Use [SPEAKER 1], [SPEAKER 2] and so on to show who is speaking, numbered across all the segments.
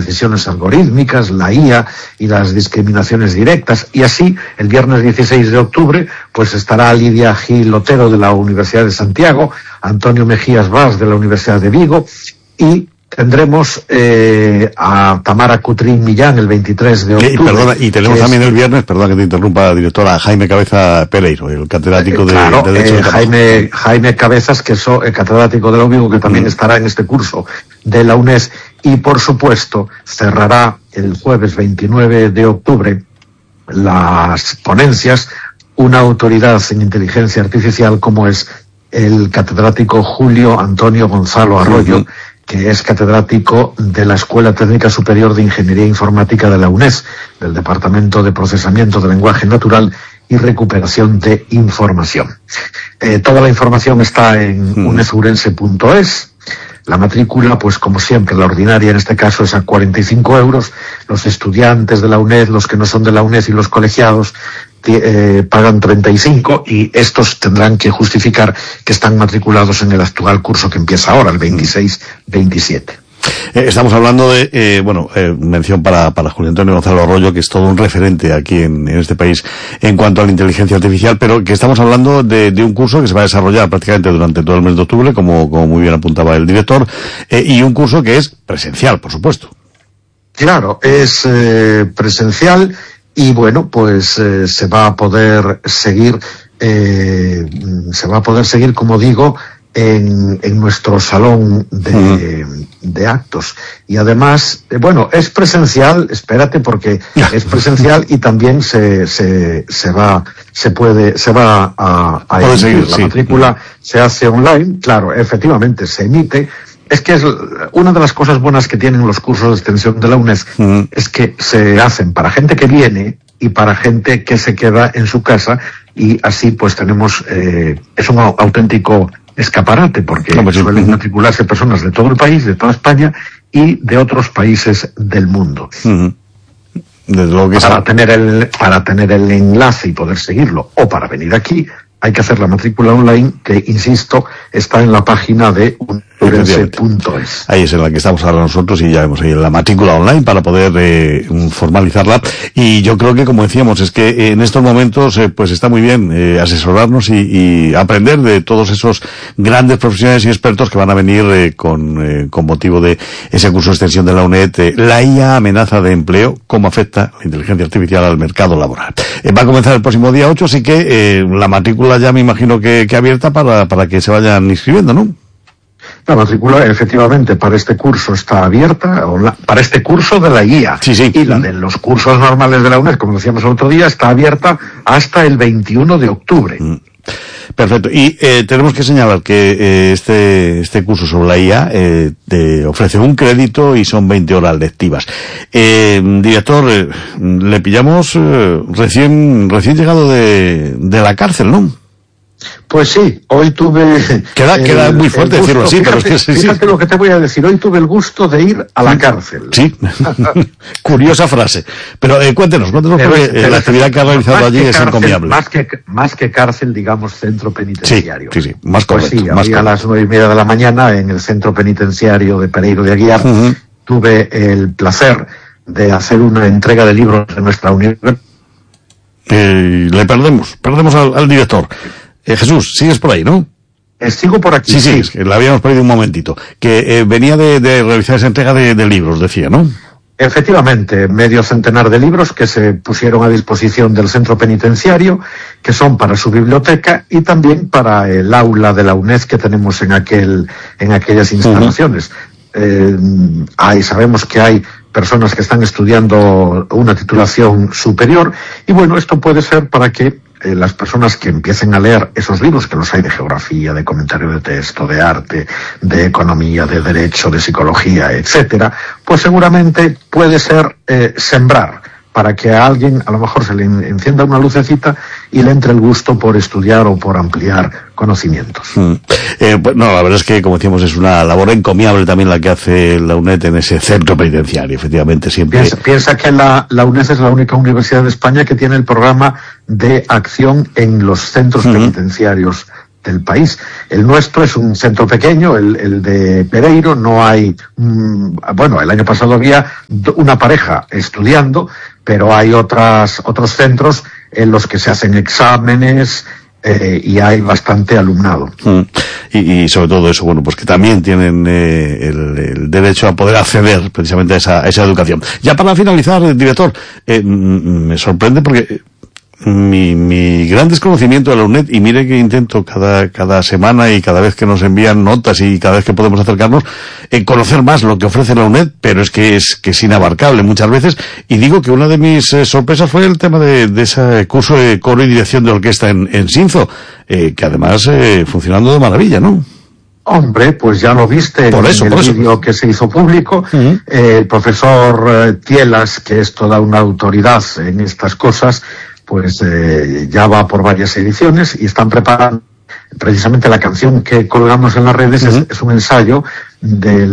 [SPEAKER 1] decisiones algorítmicas, la IA y las discriminaciones directas. Y así, el viernes 16 de octubre, pues estará Lidia Gil Otero de la Universidad de Santiago, Antonio Mejías Vaz de la Universidad de Vigo, y tendremos a Tamara Cutrín Millán el 23 de octubre.
[SPEAKER 2] Y tenemos también el viernes, perdón que te interrumpa, directora, Jaime Cabeza Pereiro, el catedrático de Derecho de
[SPEAKER 1] Jaime Cabezas, que es catedrático de la UVigo, que también estará en este curso de la UNES, y por supuesto cerrará el jueves 29 de octubre las ponencias una autoridad en inteligencia artificial como es el catedrático Julio Antonio Gonzalo Arroyo, que es catedrático de la Escuela Técnica Superior de Ingeniería Informática de la UNES, del Departamento de Procesamiento de Lenguaje Natural y Recuperación de Información. Toda la información está en unezurense.es. La matrícula, pues como siempre, la ordinaria en este caso es a 45 euros. Los estudiantes de la UNED, los que no son de la UNED y los colegiados pagan 35, y estos tendrán que justificar que están matriculados en el actual curso que empieza ahora, el 26-27.
[SPEAKER 2] Estamos hablando de, mención para Julio Antonio Gonzalo Arroyo, que es todo un referente aquí en este país en cuanto a la inteligencia artificial, pero que estamos hablando de un curso que se va a desarrollar prácticamente durante todo el mes de octubre, como muy bien apuntaba el director, y un curso que es presencial, por supuesto.
[SPEAKER 1] Claro, es presencial, y bueno, pues se va a poder seguir, como digo, en nuestro salón de actos. Y además, es presencial, espérate, porque es presencial y también se va a emitir. La matrícula se hace online, claro, efectivamente, se emite. Es que es una de las cosas buenas que tienen los cursos de extensión de la UNED, es que se hacen para gente que viene y para gente que se queda en su casa, y así pues tenemos, es un auténtico escaparate, porque suelen matricularse personas de todo el país, de toda España y de otros países del mundo.
[SPEAKER 2] Desde luego que
[SPEAKER 1] para tener el enlace y poder seguirlo, o para venir aquí, hay que hacer la matrícula online, que, insisto, está en la página de unezurense.es.
[SPEAKER 2] Ahí es en la que estamos ahora nosotros, y ya vemos ahí la matrícula online para poder formalizarla. Y yo creo que, como decíamos, es que en estos momentos pues está muy bien asesorarnos y aprender de todos esos grandes profesionales y expertos que van a venir con motivo de ese curso de extensión de la UNED, la IA amenaza de empleo, cómo afecta la inteligencia artificial al mercado laboral. Va a comenzar el próximo día 8, así que la matrícula ya me imagino que abierta para que se vayan inscribiendo, ¿no?
[SPEAKER 1] La matrícula, efectivamente, para este curso está abierta, para este curso de la IA.
[SPEAKER 2] Sí.
[SPEAKER 1] Y la de los cursos normales de la UNED, como decíamos el otro día, está abierta hasta el 21 de octubre.
[SPEAKER 2] Perfecto. Y tenemos que señalar que este curso sobre la IA te ofrece un crédito y son 20 horas lectivas. Director, le pillamos recién llegado de la cárcel, ¿no?
[SPEAKER 1] Pues sí, hoy tuve...
[SPEAKER 2] Queda muy fuerte decirlo así, pero es que sí.
[SPEAKER 1] Fíjate lo que te voy a decir, hoy tuve el gusto de ir a la cárcel.
[SPEAKER 2] Sí, curiosa frase. Pero cuéntenos porque la actividad que ha realizado allí es encomiable.
[SPEAKER 1] Más que cárcel, digamos, centro penitenciario.
[SPEAKER 2] Sí, más correcto.
[SPEAKER 1] Pues sí, a las 9:30 de la mañana en el centro penitenciario de Pereiro de Aguiar, tuve el placer de hacer una entrega de libros de nuestra universidad.
[SPEAKER 2] Le perdemos al director. Jesús, sigues por ahí, ¿no?
[SPEAKER 1] Sigo por aquí.
[SPEAKER 2] Sí, es que la habíamos perdido un momentito. Que venía de realizar esa entrega de libros, decía, ¿no?
[SPEAKER 1] Efectivamente, medio centenar de libros que se pusieron a disposición del centro penitenciario, que son para su biblioteca y también para el aula de la UNED que tenemos en aquellas instalaciones. Sabemos que hay personas que están estudiando una titulación superior, y bueno, esto puede ser para que las personas que empiecen a leer esos libros, que los hay de geografía, de comentario de texto, de arte, de economía, de derecho, de psicología, etcétera, pues seguramente puede ser sembrar para que a alguien a lo mejor se le encienda una lucecita y le entre el gusto por estudiar o por ampliar conocimientos.
[SPEAKER 2] Pues no, la verdad es que, como decíamos, es una labor encomiable también la que hace la UNED en ese centro penitenciario, efectivamente, siempre.
[SPEAKER 1] Piensa que la UNED es la única universidad de España que tiene el programa de acción en los centros penitenciarios del país. El nuestro es un centro pequeño, el de Pereiro, no hay, bueno, el año pasado había una pareja estudiando, pero hay otros centros en los que se hacen exámenes, y hay bastante alumnado.
[SPEAKER 2] Y sobre todo eso, bueno, pues que también tienen el derecho a poder acceder precisamente a esa educación. Ya para finalizar, director, me sorprende porque mi gran desconocimiento de la UNED, y mire que intento cada semana y cada vez que nos envían notas y cada vez que podemos acercarnos, conocer más lo que ofrece la UNED, pero es que es inabarcable muchas veces, y digo que una de mis sorpresas fue el tema de ese curso de coro y dirección de orquesta en Sinzo, que además funcionando de maravilla, ¿no?
[SPEAKER 1] Hombre, pues ya lo viste en el vídeo que se hizo público. El profesor Tielas, que es toda una autoridad en estas cosas, pues ya va por varias ediciones y están preparando precisamente la canción que colgamos en las redes. Es un ensayo de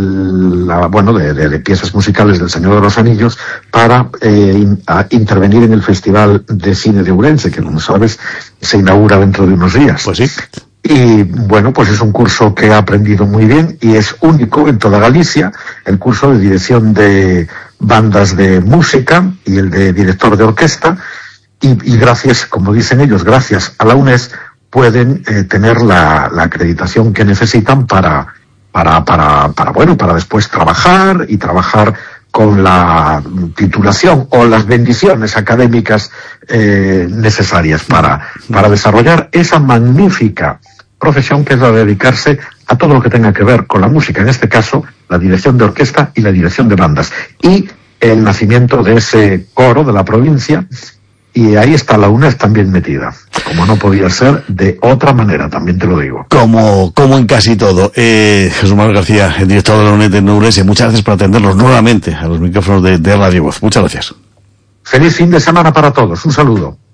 [SPEAKER 1] piezas musicales del Señor de los Anillos para intervenir en el Festival de Cine de Ourense, que como sabes se inaugura dentro de unos días.
[SPEAKER 2] Pues sí.
[SPEAKER 1] Y bueno, pues es un curso que he aprendido muy bien y es único en toda Galicia, el curso de dirección de bandas de música y el de director de orquesta. Y gracias, como dicen ellos, gracias a la UNED pueden tener la acreditación que necesitan para después trabajar con la titulación o las bendiciones académicas necesarias para desarrollar esa magnífica profesión que es la de dedicarse a todo lo que tenga que ver con la música, en este caso la dirección de orquesta y la dirección de bandas, y el nacimiento de ese coro de la provincia. Y ahí está la UNED también metida, como no podía ser de otra manera, también te lo digo.
[SPEAKER 2] Como en casi todo. Jesús Manuel García, el director de la UNED en Ourense, muchas gracias por atendernos nuevamente a los micrófonos de Radio Voz. Muchas gracias.
[SPEAKER 1] Feliz fin de semana para todos. Un saludo.